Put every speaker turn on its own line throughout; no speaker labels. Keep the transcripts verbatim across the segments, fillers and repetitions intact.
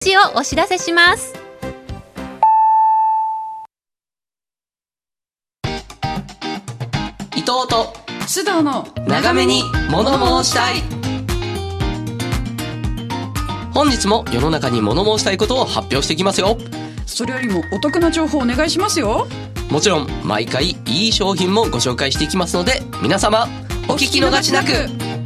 をお知らせします。
伊藤と
須藤の
長めに物申したい。本日も世の中に物申したいことを発表していきますよ。
それよりもお得な情報お願いしますよ。
もちろん毎回いい商品もご紹介していきますので、皆様お聞き逃しなく。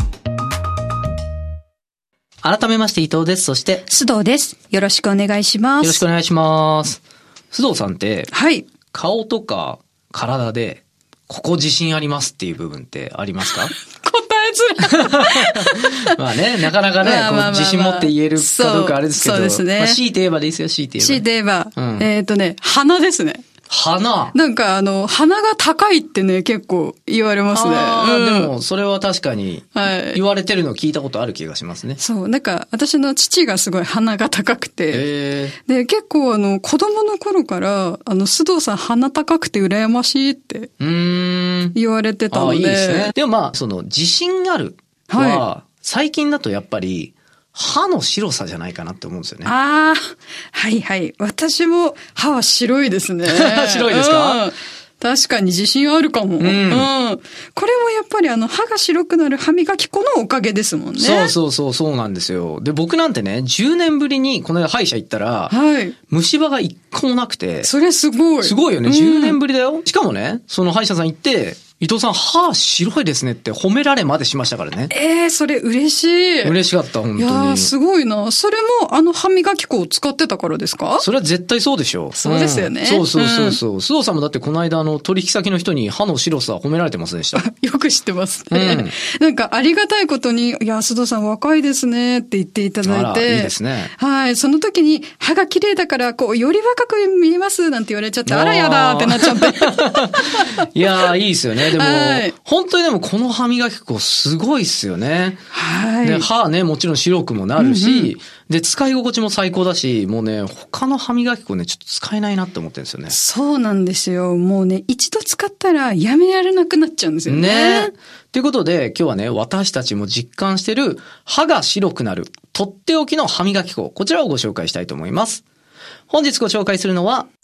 改めまして伊藤です。そして
須藤です。よろしくお願いします。
よろしくお願いします。須藤さんって、
はい、
顔とか体でここ自信ありますっていう部分ってありますか？
答えづらい
まあね、なかなかね、
まあまあまあまあ、
こう自信持って言えるかどうかあれですけど、
そう、そうですね。
まあ、強いて言えばでいいですよ、強いて言えば。
強いて言えば、
うん、
えっとね、鼻ですね。
鼻
なんかあの、鼻が高いってね、結構言われますね。
あ、うん、でも、それは確かに、言われてるの聞いたことある気がしますね。はい、
そう、なんか、私の父がすごい鼻が高くて、で、結構あの、子供の頃から、あの、須藤さん鼻高くて羨ましいって、言われてたので。
あ、いいですね。でもまあ、その、自信があるは、はい、最近だとやっぱり、歯の白さじゃないかなって思うんですよね。
ああ、はいはい。私も歯は白いですね。
白いですか？うん、
確かに自信あるかも。うん。うん。これもやっぱりあの歯が白くなる歯磨き粉のおかげですもんね。
そうそうそう、そうなんですよ。で、僕なんてね、じゅうねんぶりにこの間歯医者行ったら、はい。虫歯が一個もなくて。
それすごい。
すごいよね。じゅうねんぶりだよ。うん、しかもね、その歯医者さん行って、伊藤さん、歯白いですねって褒められまでしましたからね。
ええー、それ嬉しい。
嬉しかった、本当に。い
やー、すごいな。それも、あの歯磨き粉を使ってたからですか？
それは絶対そうでしょう。
そうですよね。
うん、そうそうそうそう。須、うん、藤さんもだってこの間、あの、取引先の人に歯の白さ褒められてませんでした？
よく知ってますね。うん、なんか、ありがたいことに、いや、須藤さん若いですねって言っていただいて。
あら、いいですね。
はい。その時に、歯が綺麗だから、こう、より若く見えますなんて言われちゃって、あらやだってなっちゃって。
いやー、いいですよね。でも、
はい、
本当にでもこの歯磨き粉すごいっすよね。
はい。
で、歯ね、もちろん白くもなるし、うんうん、で、使い心地も最高だし、もうね、他の歯磨き粉ね、ちょっと使えないなって思ってるんですよね。
そうなんですよ。もうね、一度使ったらやめられなくなっちゃうんですよね。
ね。ということで、今日はね、私たちも実感してる歯が白くなる、とっておきの歯磨き粉、こちらをご紹介したいと思います。本日ご紹介するのは、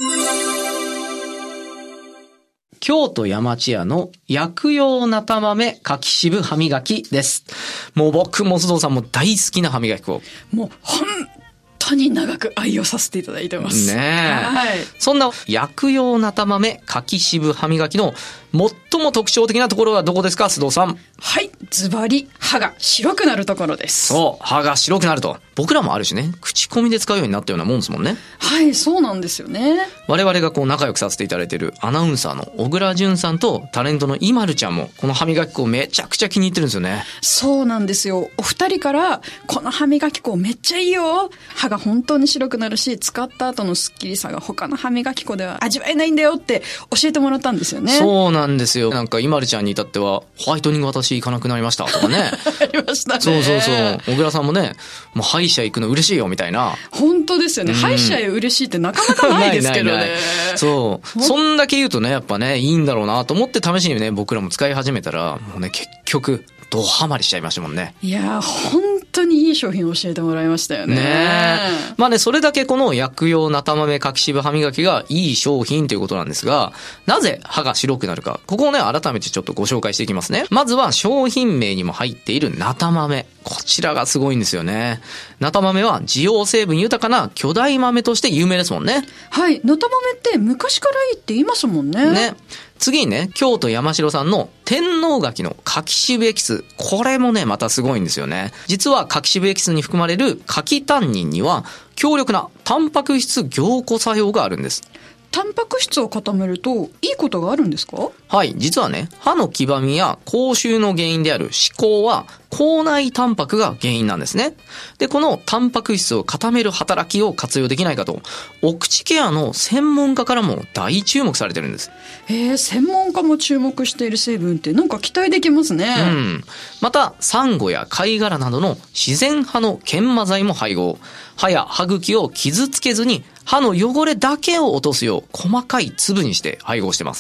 京都山千屋の薬用なた豆柿渋歯磨きです。もう僕も須藤さんも大好きな歯磨き粉。
もう本当に長く愛用させていただいてます。
ねえ。はい。そんな薬用なた豆柿渋歯磨きの最も特徴的なところはどこですか、須藤さん？
はい。ズバリ歯が白くなるところです。
そう。歯が白くなると。僕らもあるしね。口コミで使うようになったようなもんですもんね。
はい。そうなんですよね。
我々がこう仲良くさせていただいているアナウンサーの小倉淳さんとタレントのイマルちゃんもこの歯磨き粉めちゃくちゃ気に入ってるんですよね。
そうなんですよ。お二人からこの歯磨き粉めっちゃいいよ。歯が本当に白くなるし、使った後のスッキリさが他の歯磨き粉では味わえないんだよって教えてもらったんですよね。
そうなんですよ。なんかイマルちゃんに至ってはホワイトニング私行かなくなりましたとかね。
ありましたね。
そうそうそう。小倉さんもね、もう歯医者行くの嬉しいよみたいな。
本当ですよね。うん、歯医者へ嬉しいってなかなかないですけどね。ないないない
そう。そんだけ言うとね、やっぱね、いいんだろうなと思って試しにね、僕らも使い始めたら、もうね、結局、ドハマりしちゃいましたもんね。
いやー、本当にいい商品を教えてもらいましたよね。
ねえ。まあね、それだけこの薬用なた豆柿渋歯磨きがいい商品ということなんですが、なぜ歯が白くなるか、ここをね、改めてちょっとご紹介していきますね。まずは商品名にも入っているなた豆。こちらがすごいんですよね。なた豆は滋養成分豊かな巨大豆として有名ですもんね。
はい。なた豆って昔からいいって言いますもんね。
ね。次にね、京都山城さんの天王柿の柿渋エキス。これもね、またすごいんですよね。実は柿渋エキスに含まれる柿タンニンには強力なタンパク質凝固作用があるんです。
タンパク質を固めるといいことがあるんですか？
はい、実はね、歯の黄ばみや口臭の原因である歯垢は口内タンパクが原因なんですね。で、このタンパク質を固める働きを活用できないかと、お口ケアの専門家からも大注目されてるんです。
へえ、専門家も注目している成分ってなんか期待できますね。
うん。また、サンゴや貝殻などの自然派の研磨剤も配合。歯や歯茎を傷つけずに歯の汚れだけを落とすよう細かい粒にして配合してます。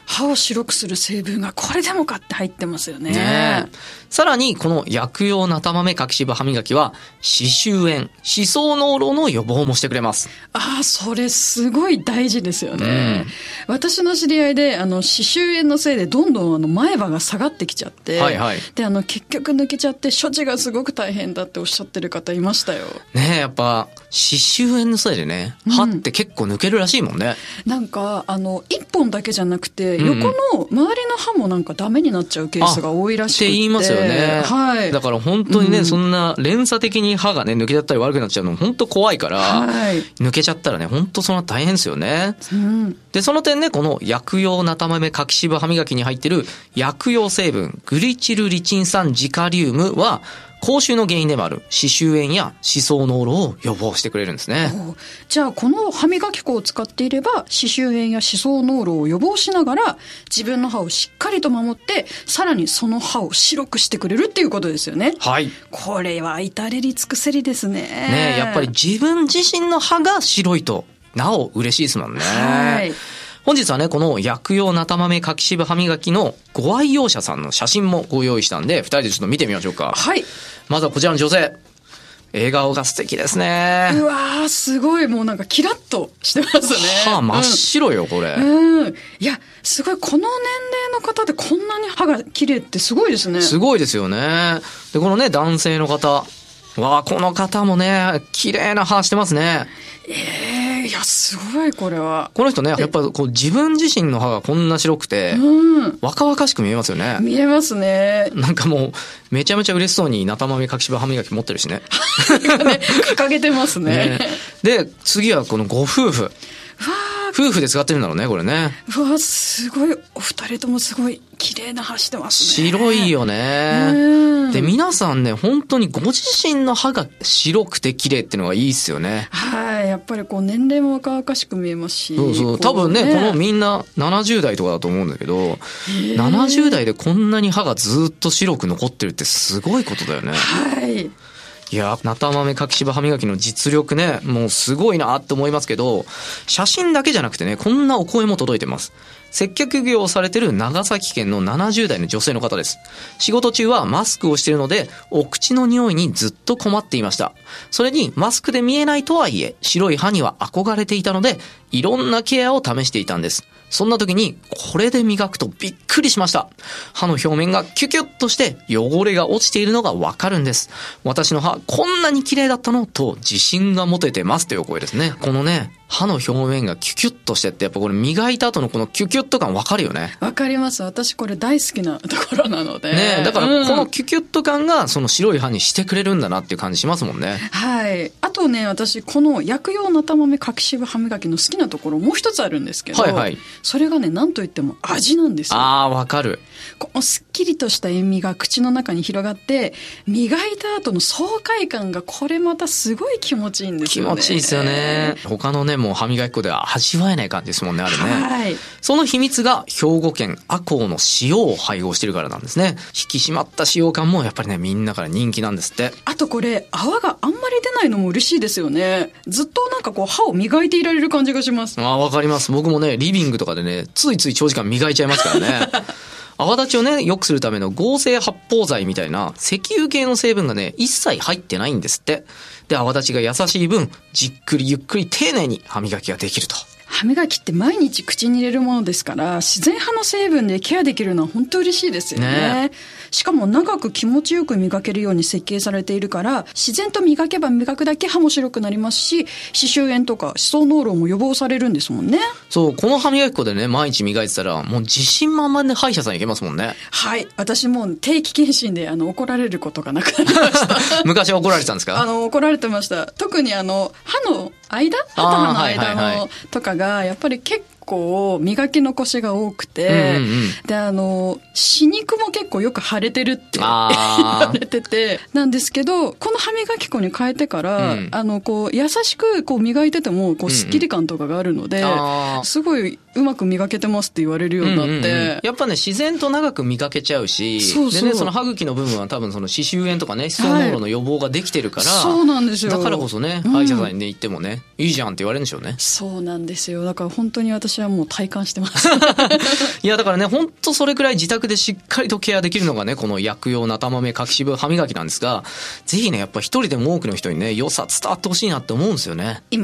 歯を白くする成分がこれでもかって入ってますよね。
ねえ。さらにこの薬用ナタ豆柿渋歯磨きは歯周炎、歯槽膿漏の予防もしてくれます。
ああ、それすごい大事ですよね。うん、私の知り合いであの歯周炎のせいでどんどんあの前歯が下がってきちゃって、はいはい、であの結局抜けちゃって処置がすごく大変だっておっしゃってる方いましたよ。
ねえ、やっぱ歯周炎のせいでね、歯って結構抜けるらしいもんね。
うん、なんかあの一本だけじゃなくて、うんうん、横の周りの歯もなんかダメになっちゃうケースが多いらしくて。って言いますよね。はい。
だから本当にね、うん、そんな連鎖的に歯がね抜けちゃったり悪くなっちゃうの本当怖いから、はい、抜けちゃったらね本当そんな大変ですよね。うん、でその点ね、この薬用ナタ豆柿渋歯磨きに入ってる薬用成分グリチルリチン酸ジカリウムは口臭の原因でもある歯周炎や歯槽膿漏を予防してくれるんですね。
じゃあこの歯磨き粉を使っていれば歯周炎や歯槽膿漏を予防しながら自分の歯をしっかりと守ってさらにその歯を白くしてくれるっていうことですよね。はい。これは至れり尽くせりですね。
ねえ、やっぱり自分自身の歯が白いとなお嬉しいですもんね。はい。本日はね、この薬用ナタ豆柿渋歯磨きのご愛用者さんの写真もご用意したんで、二人でちょっと見てみましょうか。はい。まずはこちらの女性。笑顔が素敵ですね。
うわー、すごい、もうなんかキラッとしてますね。
歯真っ白よ、うん、これ。
うん。いや、すごい、この年齢の方でこんなに歯が綺麗ってすごいですね。
すごいですよね。で、このね、男性の方。わあ、この方もね、綺麗な歯してますね。
ええー、いや、すごい、これは。
この人ね、やっぱこう自分自身の歯がこんな白くて、うん、若々しく見えますよね。
見えますね。
なんかもう、めちゃめちゃ嬉しそうにナタ豆柿渋歯磨き持ってるしね。
ね、掲げてますね。
ね。で、次はこのご夫婦。夫婦で使ってるんだろうね、これね。
うわ、すごい、お二人ともすごい綺麗な歯してますね。
白いよね。で、皆さんね、本当にご自身の歯が白くて綺麗っていうのがいいですよね。
はい、やっぱりこう年齢も若々しく見えますし。
そうそう、多分ね、このみんなななじゅう代とかだと思うんだけど、ななじゅう代でこんなに歯がずっと白く残ってるってすごいことだよね。はい。いや、ナタ豆柿渋歯磨きの実力ね、もうすごいなって思いますけど、写真だけじゃなくてね、こんなお声も届いてます。接客業をされてる長崎県のななじゅう代の女性の方です。仕事中はマスクをしているので、お口の匂いにずっと困っていました。それにマスクで見えないとはいえ、白い歯には憧れていたので、いろんなケアを試していたんです。そんな時にこれで磨くとびっくりしました。歯の表面がキュキュッとして汚れが落ちているのがわかるんです。私の歯こんなに綺麗だったのと自信が持ててますという声ですね。このね、歯の表面がキュキュッとしてってやっぱこれ磨いた後のこのキュキュッと感わかるよね。
わかります。私これ大好きなところなので。
ね、だからこのキュキュッと感がその白い歯にしてくれるんだなっていう感じしますもんね。
はい。あとね、私この薬用ナタ豆柿渋歯磨きの好きなところもう一つあるんですけど、はいはい、それがね、なんといっても味なんですよ。
ああ、わかる。
このすっきりとした塩味が口の中に広がって、磨いた後の爽快感がこれまたすごい気持ちいいんですよね。
気持ちいいですよね。他のね、もう歯磨き粉では味わえない感じですもんね、あれね。はい。その秘密が兵庫県赤穂の塩を配合してるからなんですね。引き締まった塩感もやっぱりね、みんなから人気なんですって。
あとこれ、泡があんまり出ないのも嬉しいですよね。ずっとなんかこう歯を磨いていられる感じがします。
ああ、わかります。僕もね、リビングとかでね、ついつい長時間磨いちゃいますからね。泡立ちをね、良くするための合成発泡剤みたいな石油系の成分がね、一切入ってないんですって。で、泡立ちが優しい分、じっくりゆっくり丁寧に歯磨きができると。
歯磨きって毎日口に入れるものですから、自然派の成分でケアできるのは本当嬉しいですよね。ね、しかも長く気持ちよく磨けるように設計されているから、自然と磨けば磨くだけ歯も白くなりますし、歯周炎とか歯槽膿漏も予防されるんですもんね。
そう、この歯磨き粉でね、毎日磨いてたら、もう自信満々で歯医者さん行けますもんね。
はい。私も定期検診であの怒られることがなくなりました。
昔は怒られてたんですか？
あの、怒られてました。特にあの、歯の間歯と歯の間の、はいはい、とかがやっぱり結構磨き残しが多くて、うんうん、であの歯肉も結構よく腫れてるって言われててなんですけど、この歯磨き粉に変えてから、うん、あのこう優しくこう磨いててもこうスッキリ感とかがあるので、うんうん、すごいうまく磨けてますって言われるようになって、うんうんうん、
やっぱね自然と長く磨けちゃうし、
そうそう、
でねその歯茎の部分は多分その歯周炎とかね歯槽膿漏の予防ができてるから、はい、
そうなんですよ。
だからこそね、うん、歯医者さんに、ね、行ってもねいいじゃんって言われるんでしょうね。
そうなんですよ。だから本当に私はもう体感してます
いやだからね本当それくらい自宅でしっかりとケアできるのがねこの薬用菜玉目柿渋歯磨きなんですが、ぜひねやっぱ一人でも多くの人にね良さ伝わってほしいなって思うんですよね。
今